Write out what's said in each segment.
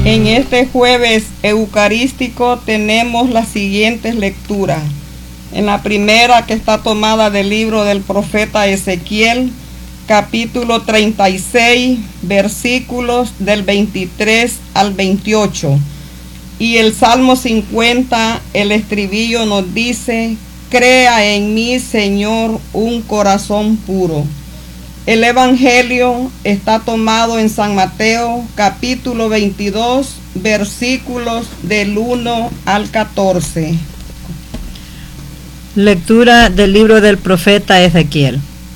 En este jueves eucarístico tenemos las siguientes lecturas. En la primera, que está tomada del libro del profeta Ezequiel, capítulo 36, versículos del 23 al 28. Y el Salmo 50, el estribillo nos dice: crea en mí, Señor, un corazón puro. El Evangelio está tomado en San Mateo, capítulo 22, versículos del 1 al 14. Lectura del libro del profeta Ezequiel.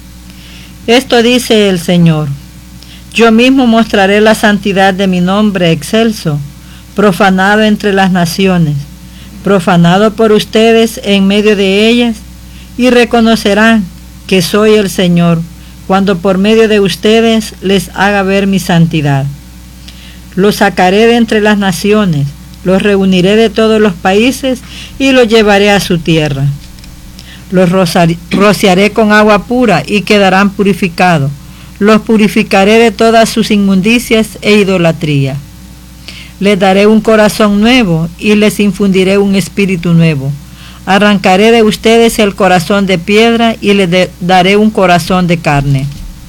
Esto dice el Señor: yo mismo mostraré la santidad de mi nombre excelso, profanado entre las naciones, profanado por ustedes en medio de ellas, y reconocerán que soy el Señor, cuando por medio de ustedes les haga ver mi santidad. Los sacaré de entre las naciones, los reuniré de todos los países y los llevaré a su tierra. Los rociaré con agua pura y quedarán purificados. Los purificaré de todas sus inmundicias e idolatría. Les daré un corazón nuevo y les infundiré un espíritu nuevo. Arrancaré de ustedes el corazón de piedra y les daré un corazón de carne.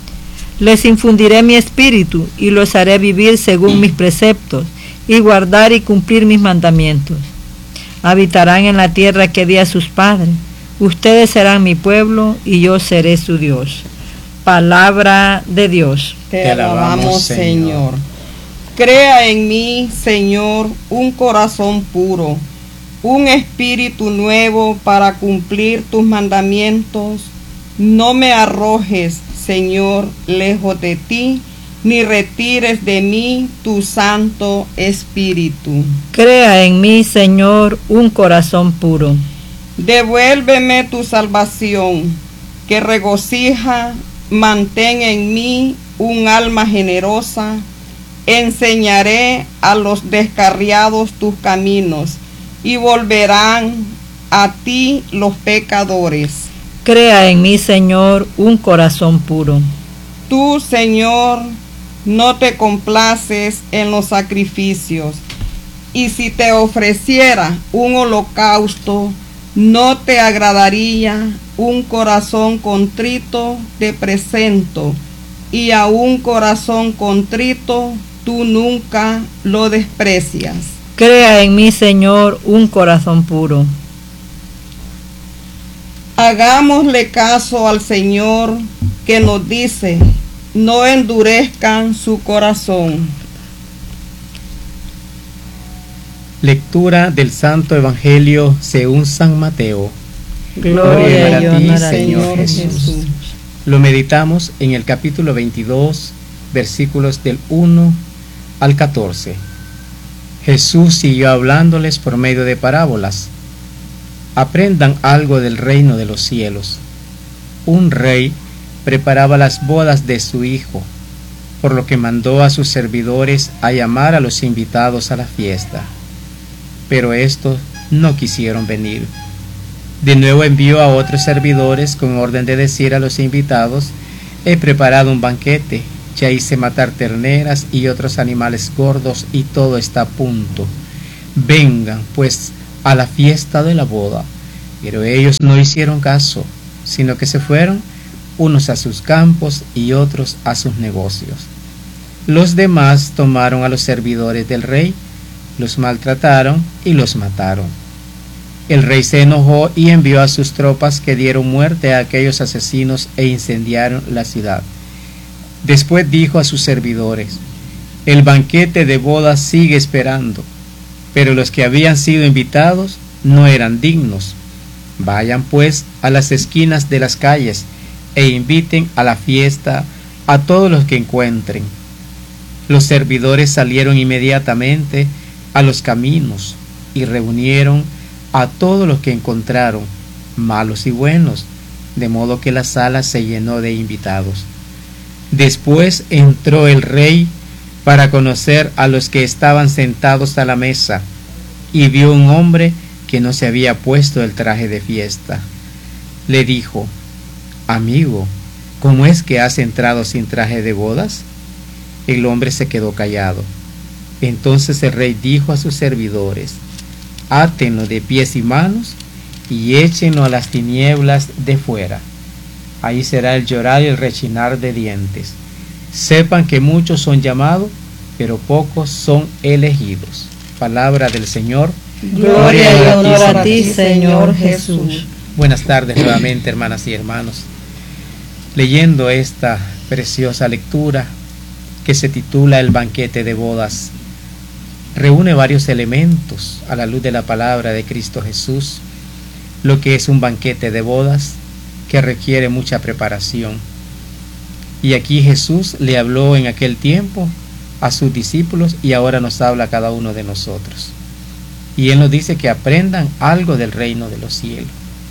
Les infundiré mi espíritu y los haré vivir según mis preceptos y guardar y cumplir mis mandamientos. Habitarán en la tierra que di a sus padres. Ustedes serán mi pueblo y yo seré su Dios. Palabra de Dios. Te alabamos, Señor. Crea en mí, Señor, un corazón puro, un espíritu nuevo para cumplir tus mandamientos. No me arrojes, Señor, lejos de ti, ni retires de mí tu Santo Espíritu. Crea en mí, Señor, un corazón puro. Devuélveme tu salvación, que regocija. Mantén en mí un alma generosa. Enseñaré a los descarriados tus caminos, y volverán a ti los pecadores. Crea en mí, Señor, un corazón puro. Tú, Señor, no te complaces en los sacrificios, y si te ofreciera un holocausto, no te agradaría. Un corazón contrito te presento, y a un corazón contrito tú nunca lo desprecias. Crea en mí, Señor, un corazón puro. Hagámosle caso al Señor, que nos dice: no endurezcan su corazón. Lectura del Santo Evangelio según San Mateo. Gloria a ti, Señor Jesús. Lo meditamos en el capítulo 22, versículos del 1 al 14. Jesús siguió hablándoles por medio de parábolas. Aprendan algo del reino de los cielos. Un rey preparaba las bodas de su hijo, por lo que mandó a sus servidores a llamar a los invitados a la fiesta. Pero estos no quisieron venir. De nuevo envió a otros servidores con orden de decir a los invitados: he preparado un banquete, ya hice matar terneras y otros animales gordos y todo está a punto. Vengan pues a la fiesta de la boda. Pero ellos no hicieron caso, sino que se fueron, unos a sus campos y otros a sus negocios. Los demás tomaron a los servidores del rey, los maltrataron y los mataron. El rey se enojó y envió a sus tropas, que dieron muerte a aquellos asesinos e incendiaron la ciudad. Después dijo a sus servidores: el banquete de bodas sigue esperando, pero los que habían sido invitados no eran dignos. Vayan pues a las esquinas de las calles e inviten a la fiesta a todos los que encuentren. Los servidores salieron inmediatamente a los caminos y reunieron a todos los que encontraron, malos y buenos, de modo que la sala se llenó de invitados. Después entró el rey para conocer a los que estaban sentados a la mesa, y vio un hombre que no se había puesto el traje de fiesta. Le dijo: amigo, ¿cómo es que has entrado sin traje de bodas? El hombre se quedó callado. Entonces el rey dijo a sus servidores: átenlo de pies y manos y échenlo a las tinieblas de fuera. Ahí será el llorar y el rechinar de dientes. Sepan que muchos son llamados, pero pocos son elegidos. Palabra del Señor. Gloria y honor a ti, Señor Jesús. Buenas tardes nuevamente, hermanas y hermanos. Leyendo esta preciosa lectura que se titula El banquete de bodas, reúne varios elementos a la luz de la palabra de Cristo Jesús, lo que es un banquete de bodas que requiere mucha preparación. Y aquí Jesús le habló en aquel tiempo a sus discípulos y ahora nos habla a cada uno de nosotros. Y Él nos dice que aprendan algo del reino de los cielos.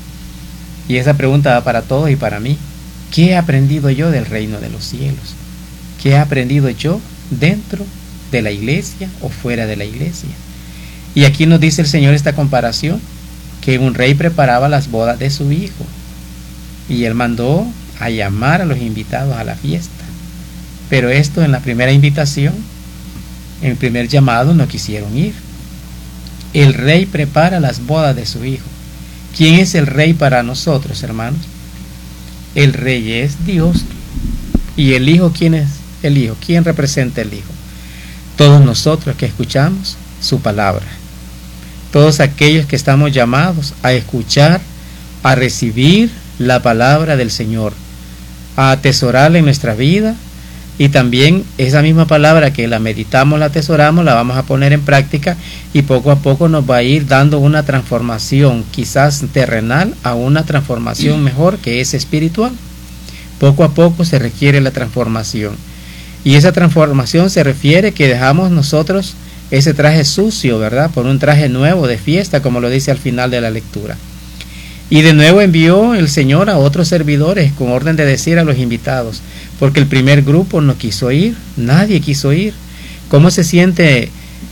Y esa pregunta va para todos y para mí. ¿Qué he aprendido yo del reino de los cielos? ¿Qué he aprendido yo dentro de la iglesia o fuera de la iglesia? Y aquí nos dice el Señor esta comparación, que un rey preparaba las bodas de su hijo. Y Él mandó a llamar a los invitados a la fiesta. Pero esto en la primera invitación, en el primer llamado, no quisieron ir. El rey prepara las bodas de su hijo. ¿Quién es el rey para nosotros, hermanos? El rey es Dios. ¿Y el hijo quién es? El hijo. ¿Quién representa el hijo? Todos nosotros que escuchamos su palabra. Todos aquellos que estamos llamados a escuchar, a recibir la palabra del Señor, a atesorarla en nuestra vida, y también esa misma palabra que la meditamos, la atesoramos, la vamos a poner en práctica y poco a poco nos va a ir dando una transformación, quizás terrenal, a una transformación mejor que es espiritual. Poco a poco se requiere la transformación, y esa transformación se refiere que dejamos nosotros ese traje sucio, ¿verdad?, por un traje nuevo de fiesta, como lo dice al final de la lectura. Y de nuevo envió el Señor a otros servidores con orden de decir a los invitados, porque el primer grupo no quiso ir, nadie quiso ir. ¿Cómo se siente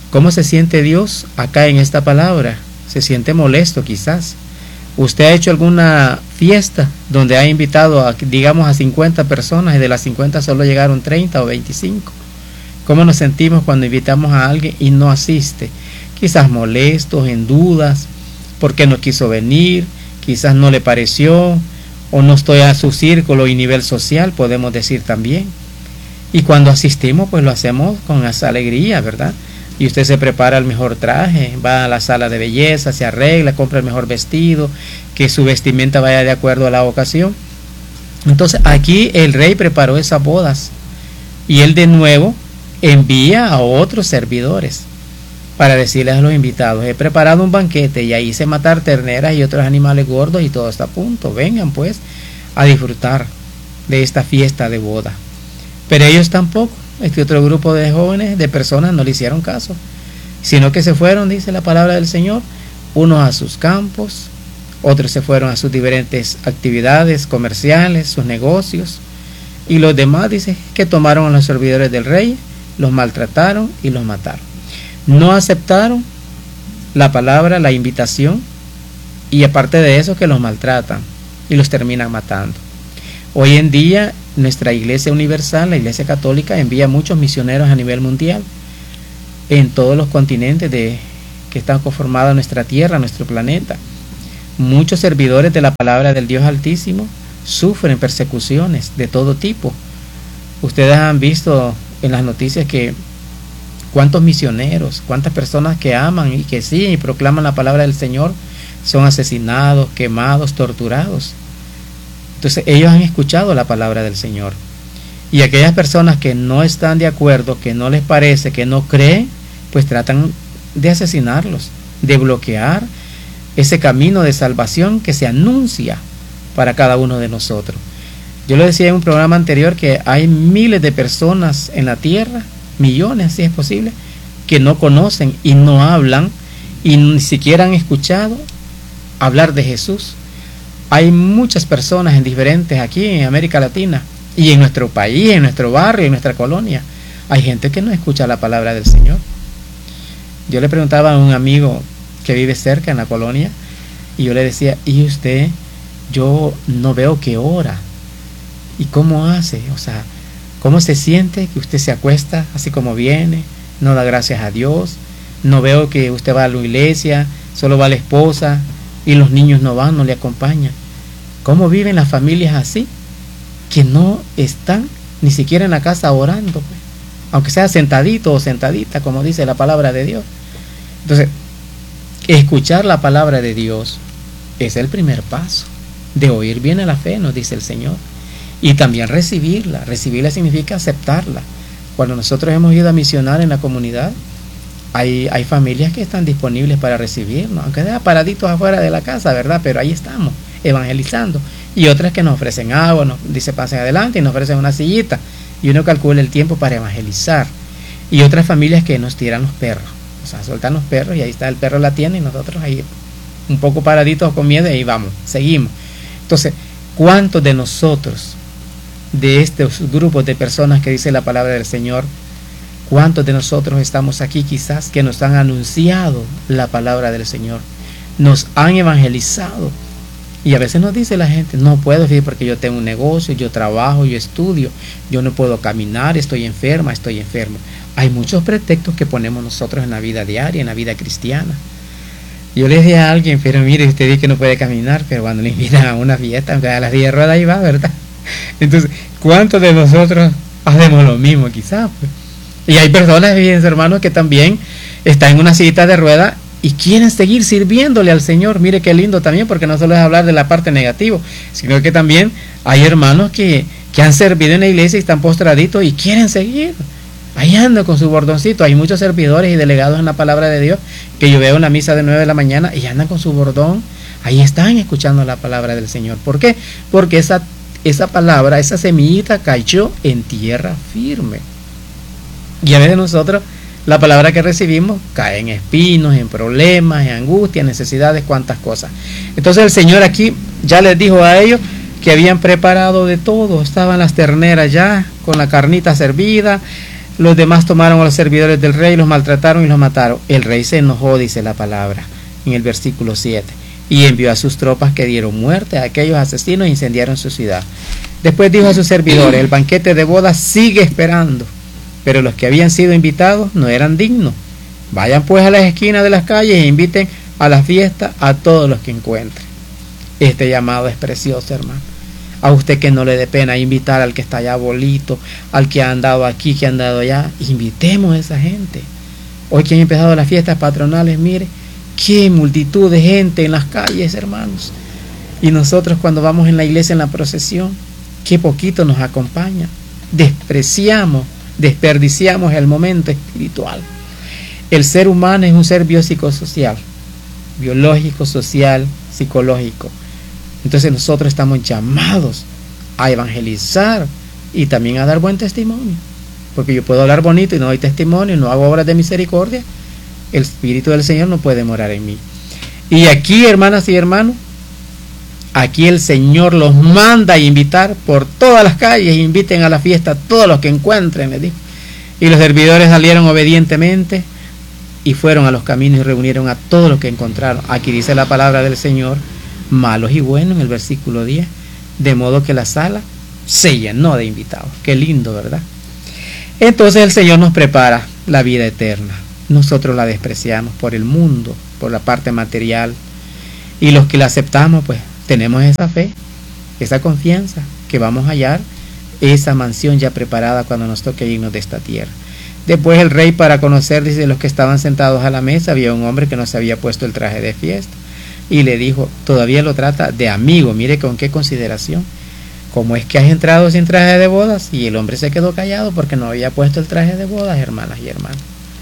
Dios acá en esta palabra? Se siente molesto quizás. ¿Usted ha hecho alguna fiesta donde ha invitado digamos a 50 personas y de las 50 solo llegaron 30 o 25? ¿Cómo nos sentimos cuando invitamos a alguien y no asiste? Quizás molestos, en dudas, porque no quiso venir, quizás no le pareció, o no estoy a su círculo y nivel social, podemos decir también. Y cuando asistimos, pues lo hacemos con esa alegría, ¿verdad? Y usted se prepara el mejor traje, va a la sala de belleza, se arregla, compra el mejor vestido, que su vestimenta vaya de acuerdo a la ocasión. Entonces aquí el rey preparó esas bodas, y él de nuevo envía a otros servidores para decirles a los invitados: he preparado un banquete y ahí hice matar terneras y otros animales gordos y todo está a punto, vengan pues a disfrutar de esta fiesta de boda. Pero ellos tampoco, este otro grupo de jóvenes, de personas, no le hicieron caso, sino que se fueron, dice la palabra del Señor, unos a sus campos, otros se fueron a sus diferentes actividades comerciales, sus negocios, y los demás, dice, que tomaron a los servidores del rey, los maltrataron y los mataron. No aceptaron la palabra, la invitación, y aparte de eso que los maltratan y los terminan matando. Hoy en día nuestra Iglesia Universal, la Iglesia Católica, envía muchos misioneros a nivel mundial en todos los continentes que están conformados nuestra tierra, nuestro planeta. Muchos servidores de la palabra del Dios Altísimo sufren persecuciones de todo tipo. Ustedes han visto en las noticias que cuántos misioneros, cuántas personas que aman y que siguen y proclaman la palabra del Señor son asesinados, quemados, torturados. Entonces ellos han escuchado la palabra del Señor, y aquellas personas que no están de acuerdo, que no les parece, que no creen, pues tratan de asesinarlos, de bloquear ese camino de salvación que se anuncia para cada uno de nosotros. Yo le decía en un programa anterior que hay miles de personas en la tierra, millones si es posible, que no conocen y no hablan y ni siquiera han escuchado hablar de Jesús. Hay muchas personas en diferentes aquí en América Latina y en nuestro país, en nuestro barrio, en nuestra colonia. Hay gente que no escucha la palabra del Señor. Yo le preguntaba a un amigo que vive cerca en la colonia y yo le decía: ¿y usted? Yo no veo que ora. ¿Y cómo hace? O sea, ¿cómo se siente que usted se acuesta así como viene no da gracias a Dios, no veo que usted va a la iglesia, solo va la esposa y los niños no van, no le acompañan. ¿Cómo viven las familias así? Que no están ni siquiera en la casa orando, pues, aunque sea sentadito o sentadita, como dice la palabra de Dios. Entonces, escuchar la palabra de Dios es el primer paso. De oír viene la fe, nos dice el Señor. Y también recibirla. Recibirla significa aceptarla. Cuando nosotros hemos ido a misionar en la comunidad, hay familias que están disponibles para recibirnos, aunque sea paraditos afuera de la casa, ¿verdad? Pero ahí estamos, evangelizando. Y otras que nos ofrecen agua, nos dice pasen adelante y nos ofrecen una sillita. Y uno calcula el tiempo para evangelizar. Y otras familias que nos tiran los perros. O sea, sueltan los perros y ahí está el perro en la tienda y nosotros ahí un poco paraditos con miedo y ahí vamos, seguimos. Entonces, ¿cuántos de nosotros, de estos grupos de personas que dice la palabra del Señor, cuántos de nosotros estamos aquí quizás que nos han anunciado la palabra del Señor, nos han evangelizado? Y a veces nos dice la gente, no puedo ir porque yo tengo un negocio, yo trabajo, yo estudio, yo no puedo caminar, estoy enferma, estoy enfermo. Hay muchos pretextos que ponemos nosotros en la vida diaria, en la vida cristiana. Yo le decía a alguien, pero mire, usted dice que no puede caminar, pero cuando le invitan a una fiesta, aunque a la silla de ruedas ahí va, ¿verdad? Entonces, ¿cuántos de nosotros hacemos lo mismo quizás? Pues? Y hay personas, fíjense hermanos, que también están en una sillita de ruedas y quieren seguir sirviéndole al Señor. Mire qué lindo también, porque no solo es hablar de la parte negativa, sino que también hay hermanos que han servido en la iglesia y están postraditos y quieren seguir. Ahí andan con su bordoncito. Hay muchos servidores y delegados en la palabra de Dios que yo veo en la misa de 9 de la mañana y andan con su bordón. Ahí están escuchando la palabra del Señor. ¿Por qué? Porque esa palabra, esa semillita cayó en tierra firme. Y a veces nosotros, la palabra que recibimos cae en espinos, en problemas, en angustias, necesidades, cuantas cosas. Entonces el Señor aquí ya les dijo a ellos que habían preparado de todo. Estaban las terneras ya con la carnita servida. Los demás tomaron a los servidores del rey, los maltrataron y los mataron. El rey se enojó, dice la palabra en el versículo 7, y envió a sus tropas que dieron muerte a aquellos asesinos e incendiaron su ciudad. Después dijo a sus servidores, el banquete de bodas sigue esperando, pero los que habían sido invitados no eran dignos. Vayan pues a las esquinas de las calles e inviten a la fiesta a todos los que encuentren. Este llamado es precioso, hermano. A usted que no le dé pena invitar al que está allá bolito, al que ha andado aquí, que ha andado allá. Invitemos a esa gente. Hoy que han empezado las fiestas patronales, mire, qué multitud de gente en las calles, hermanos. Y nosotros cuando vamos en la iglesia en la procesión, qué poquito nos acompaña. Desperdiciamos el momento espiritual. El ser humano es un ser biopsicosocial, biológico, social, psicológico. Entonces nosotros estamos llamados a evangelizar y también a dar buen testimonio. Porque yo puedo hablar bonito y no doy testimonio, no hago obras de misericordia, el Espíritu del Señor no puede morar en mí. Y aquí, hermanas y hermanos, aquí el Señor los manda a invitar por todas las calles, inviten a la fiesta a todos los que encuentren, les dijo. Y los servidores salieron obedientemente y fueron a los caminos y reunieron a todos los que encontraron. Aquí dice la palabra del Señor, malos y buenos, en el versículo 10, de modo que la sala se llenó de invitados. Qué lindo, ¿verdad? Entonces el Señor nos prepara la vida eterna. Nosotros la despreciamos por el mundo, por la parte material, y los que la aceptamos, pues tenemos esa fe, esa confianza que vamos a hallar esa mansión ya preparada cuando nos toque irnos de esta tierra. Después el rey, para conocer, dice, los que estaban sentados a la mesa, había un hombre que no se había puesto el traje de fiesta. Y le dijo, todavía lo trata de amigo, mire con qué consideración. ¿Cómo es que has entrado sin traje de bodas? Y el hombre se quedó callado porque no había puesto el traje de bodas, hermanas y hermanos.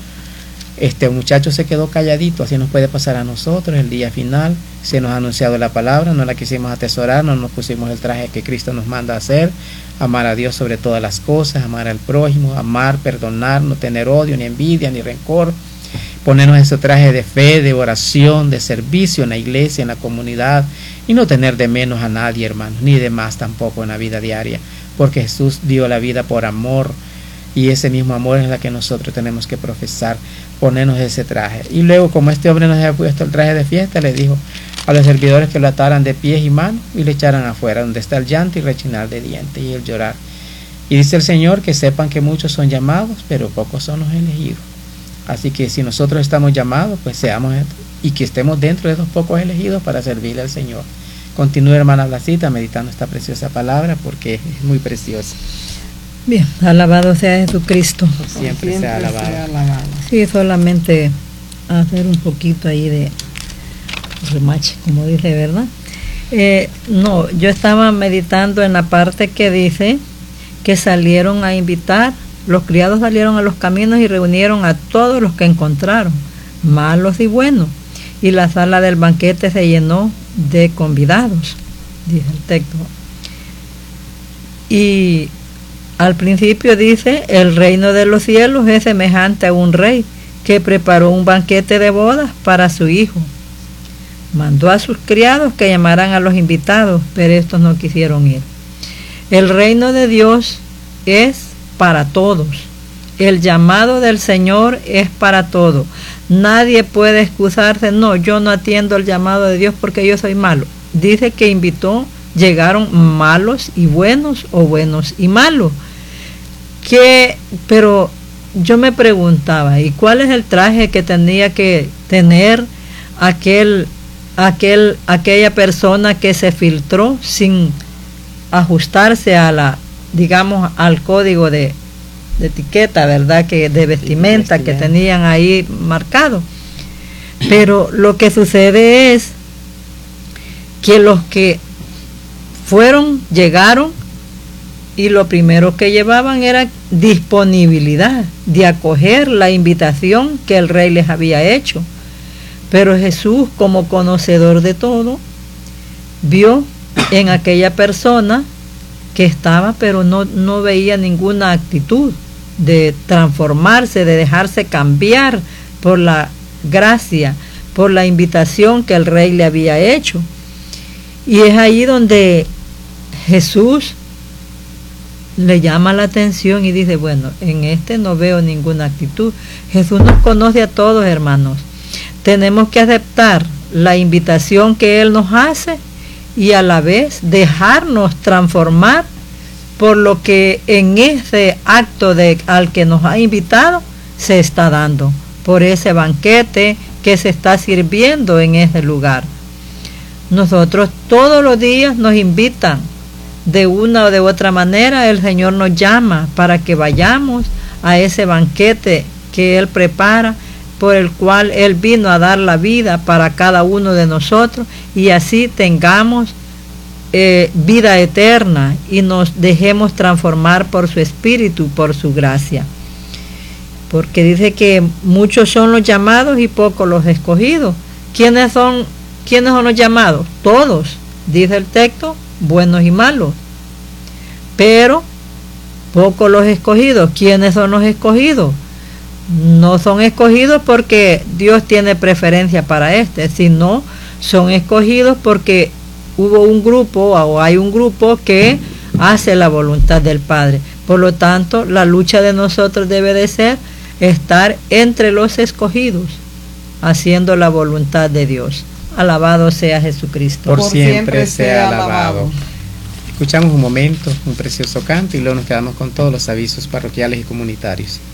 Este muchacho se quedó calladito, así nos puede pasar a nosotros el día final. Se nos ha anunciado la palabra, no la quisimos atesorar, no nos pusimos el traje que Cristo nos manda a hacer, amar a Dios sobre todas las cosas, amar al prójimo, amar, perdonar, no tener odio, ni envidia, ni rencor. Ponernos ese traje de fe, de oración, de servicio en la iglesia, en la comunidad, y no tener de menos a nadie, hermanos, ni de más tampoco en la vida diaria, porque Jesús dio la vida por amor, y ese mismo amor es la que nosotros tenemos que profesar, ponernos ese traje. Y luego, como este hombre nos había puesto el traje de fiesta, le dijo a los servidores que lo ataran de pies y manos y le echaran afuera, donde está el llanto y rechinar de dientes y el llorar. Y dice el Señor que sepan que muchos son llamados, pero pocos son los elegidos. Así que si nosotros estamos llamados, pues seamos y que estemos dentro de esos pocos elegidos para servirle al Señor. Continúe, hermana Blasita, meditando esta preciosa palabra porque es muy preciosa. Bien, alabado sea Jesucristo. Siempre sea alabado. Sí, solamente hacer un poquito ahí de remache, como dice, ¿verdad? No, yo estaba meditando en la parte que dice que salieron a invitar, los criados salieron a los caminos y reunieron a todos los que encontraron, malos y buenos, y la sala del banquete se llenó de convidados, dice el texto. Y al principio dice, el reino de los cielos es semejante a un rey que preparó un banquete de bodas para su hijo. Mandó a sus criados que llamaran a los invitados, pero estos no quisieron ir. El reino de Dios es para todos. El llamado del Señor es para todos. Nadie puede excusarse, no, yo no atiendo el llamado de Dios porque yo soy malo. Dice que invitó, llegaron malos y buenos o buenos y malos. Pero yo me preguntaba, ¿y cuál es el traje que tenía que tener aquella persona que se filtró sin ajustarse a digamos, al código de etiqueta, ¿verdad? Que de vestimenta que tenían ahí marcado? Pero lo que sucede es que los que llegaron, y lo primero que llevaban era disponibilidad de acoger la invitación que el rey les había hecho. Pero Jesús, como conocedor de todo, vio en aquella persona que estaba, pero no veía ninguna actitud de transformarse, de dejarse cambiar por la gracia, por la invitación que el rey le había hecho. Y es ahí donde Jesús le llama la atención y dice, bueno, en este no veo ninguna actitud. Jesús nos conoce a todos, hermanos. Tenemos que aceptar la invitación que Él nos hace y a la vez dejarnos transformar por lo que en ese acto al que nos ha invitado se está dando, por ese banquete que se está sirviendo en ese lugar. Nosotros todos los días nos invitan, de una o de otra manera el Señor nos llama para que vayamos a ese banquete que Él prepara, por el cual Él vino a dar la vida para cada uno de nosotros, y así tengamos vida eterna y nos dejemos transformar por su Espíritu, por su gracia. Porque dice que muchos son los llamados y pocos los escogidos. ¿Quiénes son los llamados? Todos, dice el texto, buenos y malos. Pero pocos los escogidos. ¿Quiénes son los escogidos? No son escogidos porque Dios tiene preferencia para sino son escogidos porque hubo un grupo o hay un grupo que hace la voluntad del Padre. Por lo tanto, la lucha de nosotros debe de ser estar entre los escogidos, haciendo la voluntad de Dios. Alabado sea Jesucristo. Por siempre sea alabado. Escuchamos un momento, un precioso canto, y luego nos quedamos con todos los avisos parroquiales y comunitarios.